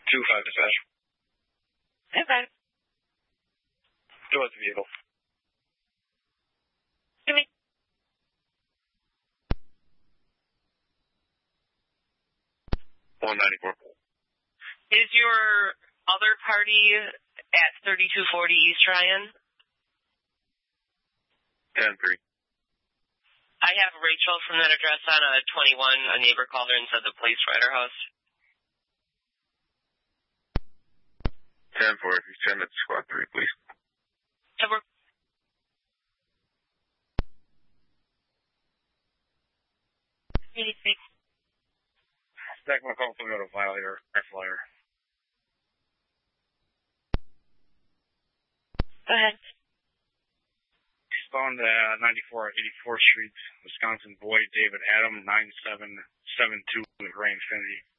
2-5 dispatch. Okay. Go with the vehicle. Give me. 194. Is your other party at 3240 East Ryan? 10-3. I have Rachel from that address on a 21. A neighbor called her and said the police were at her house. 10-4. If you send it to squad 3, please. Over. Stack my call, go to violator, flyer. Go ahead. Respond to 94 84th Street, Wisconsin, boy David Adam, 9772 with Ray Infinity.